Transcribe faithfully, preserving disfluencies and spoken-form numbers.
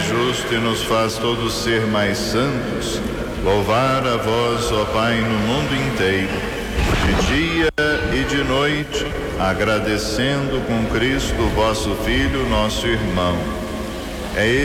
justo e nos faz todos ser mais santos, louvar a vós, ó Pai, no mundo inteiro, de dia e de noite, agradecendo com Cristo, vosso Filho, nosso irmão. É